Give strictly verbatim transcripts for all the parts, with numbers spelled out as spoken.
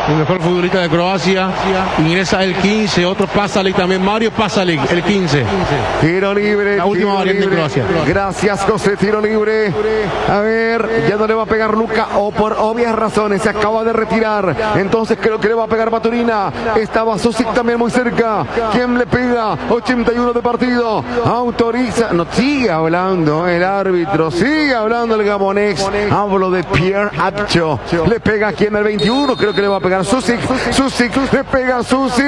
el mejor futbolista de Croacia. Ingresa el quince, otro Pasalic también, Mario Pasalic, el quince. Tiro libre. La última variante de Croacia. Gracias, José, tiro libre. A ver, ya no le va a pegar Luka, o por obvias razones, se acaba de retirar. Entonces creo que le va a pegar Baturina. Estaba Susic también muy cerca. ¿Quién le pega? ochenta y uno de partido. Autoriza. No, sigue hablando el árbitro. Sigue hablando el gamonés. Hablo de Pierre Abcho. Le pega aquí en el veintiuno. Creo que le va a pegar Susic. Susic. Le pega Susic.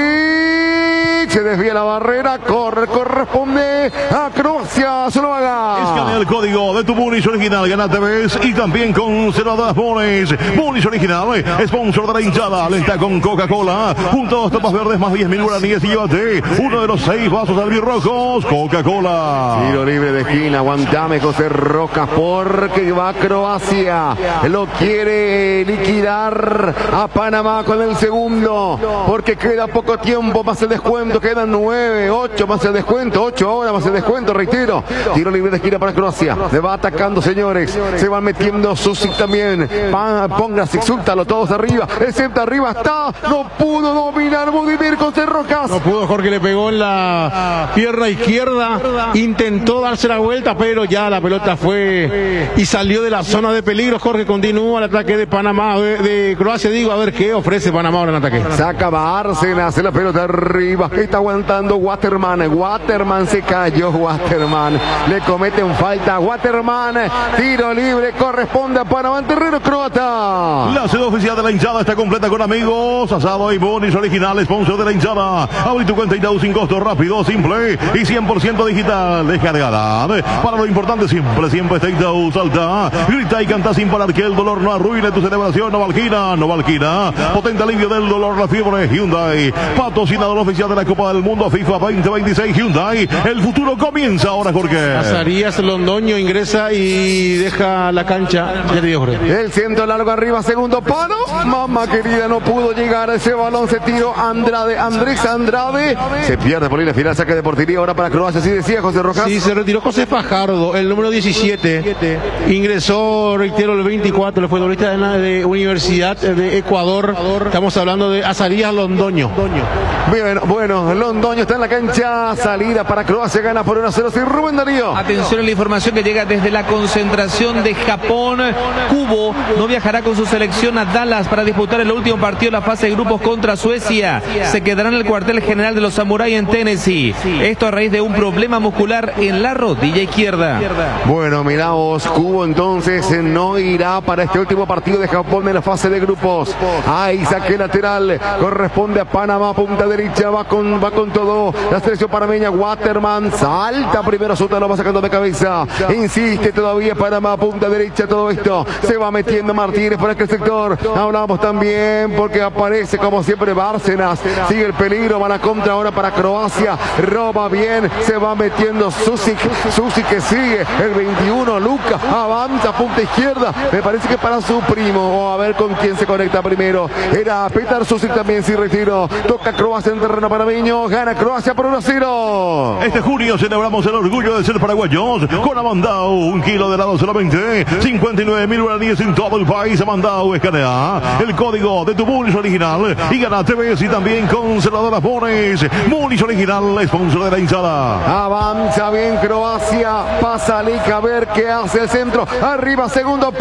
Se desvía la barrera. Corre. Corresponde a Croacia. Se lo haga. Escanea el código de tu Bunich original. Gana T V y también con Celadas Bunich. Bunich original. Sponsor de la hinchada. Lenta con Coca-Cola. Junto a dos tapas verdes más diez mil guaraníes y llévate uno de los seis vasos albirrojos. Coca-Cola. Tiro libre de esquina. Aguantame, José Rojas, porque va Croacia. Lo quiere liquidar a Panamá con el segundo. Porque queda poco tiempo más el descuento. Quedan nueve, ocho más el descuento. ocho horas más el descuento, reitero. Tiro libre de esquina para Croacia. Le va atacando, señores. Se van metiendo Susic también. Póngase, exúltalo todos arriba. Excepto arriba está. No pudo dominar Budimir José Rojas. No pudo, Jorge, le pegó en la pierna izquierda. Intentó darse la vuelta, pero ya la pelota fue y salió de la zona de peligro. Jorge, continúa el ataque de Panamá, de, de Croacia, digo, a ver qué ofrece Panamá ahora en ataque. Saca Bárcenas, la pelota arriba. Está aguantando Waterman. Waterman se cayó. Waterman. Le cometen falta a Waterman. Tiro libre corresponde a Panamá, terreno croata. La sede oficial de la hinchada está completa con amigos. Asado y Bunich original, sponsor de la hinchada. Abrí tu cuenta Itaú sin costo, rápido, simple y cien por ciento digital. Descargada. Para lo importante siempre, siempre está Itaú. Salta, grita y canta sin parar que el dolor no arruine tu celebración. Novalgina, Novalgina. Potente alivio del dolor, la fiebre. Hyundai, patrocinador oficial de la Copa del Mundo FIFA veinte veintiséis. Hyundai, el futuro comienza ahora, Jorge. Azarías Londoño ingresa y deja la cancha. Ya te digo, Jorge. El centro largo arriba, segundo palo. Mamá querida, no pudo llegar a ese balón. Se tiró Andrade, Andrés Andrade. Se pierde por ahí la final, saque de portería ahora para Croacia. ¿Sí decía José Rojas? Sí, se retiró José Fajardo, el número diecisiete. Ingresó, reitero, el veinticuatro. Le fue futbolista de la de Universidad de Ecuador. Estamos hablando de Azarías Londoño. Bien, bueno, Londoño está en la cancha. Salida para Croacia, gana por uno a cero. Sí, Rubén Darío. Atención a la información que llega desde la concentración de Japón. Cubo no viajará con su selección a Dallas para disputar el último partido de la fase de grupos contra Suecia. Se quedará en el cuartel general de los Samurai en Tennessee. Esto a raíz de un problema muscular en la rodilla izquierda. Bueno, mirá vos, Cubo entonces no irá para este último partido de Japón en la fase de grupos. Ahí saque lateral, corresponde a Panamá, punta derecha, va con, va con todo. La selección panameña, Waterman, salta primero, Suta lo va sacando de cabeza. Insiste todavía Panamá, punta derecha, todo esto. Se va metiendo Martínez por aquel sector. Hablamos también porque aparece como siempre Bárcenas. Sigue el peligro, van a contra ahora para Croacia. Roba bien, se va metiendo Susic. Susic que sigue, el veintiuno, Luka, avanza, punta izquierda. Me parece que para su primo, o a ver con quién se conecta primero. Era Petar Susic también, sin retiro. Toca Croacia en terreno panameño, gana Croacia por uno a cero. Este junio celebramos el orgullo de ser paraguayos con Amandau, un kilo de helado solamente cincuenta y nueve mil guaraníes en todo el país. Amandau, escanea el código de tu Bunich original y gana T V y también con Celadoras Bunich. Bunich original, sponsor de la hinchada. Avanza bien Croacia, pasa Lica a ver qué hace el centro. Arriba, segundo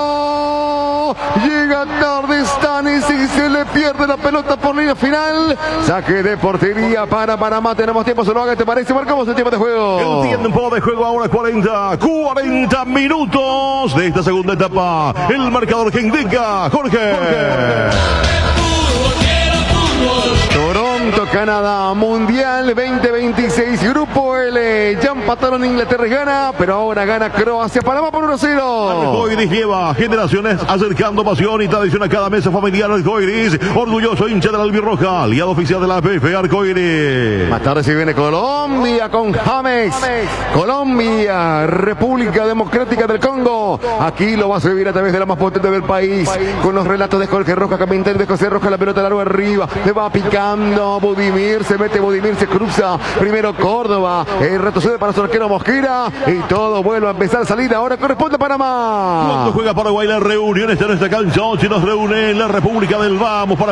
palo. Llega tarde Stanis y se le pierde la pelota por línea final. Saque de portería para Panamá. Tenemos tiempo, se lo haga, ¿te parece? Marcamos el tiempo de juego. El tiempo de juego ahora cuarenta, cuarenta minutos de esta segunda etapa. El marcador que indica Jorge. Jorge. Toronto, Canadá, Mundial veinte veintiséis, Grupo L. Ya empataron Inglaterra y gana, pero ahora gana Croacia. Panamá por uno a cero. Arcoiris lleva generaciones acercando pasión y tradición a cada mesa familiar. Arcoiris, orgulloso hincha de la albirroja, aliado oficial de la P F Arcoiris. Más tarde se viene Colombia con James. Colombia, República Democrática del Congo. Aquí lo vas a vivir a través de la más potente del país, con los relatos de Jorge Rojas, capitán de José Rojas, la pelota larga arriba. Le va picando Budimir, se mete Budimir, se cruza. Primero Córdoba, el retrocede para su arquero Mosquera y todo vuelve a empezar a salir. Ahora corresponde a Panamá. Cuando juega Paraguay, la reunión está en esta cancha. Si nos reúne en la República del Vamos.